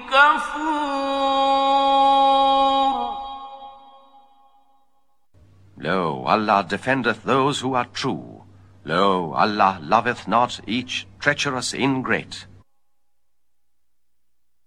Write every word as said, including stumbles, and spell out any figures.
كفور. Lo, Allah defendeth those who are true. Lo, Allah loveth not each treacherous ingrate.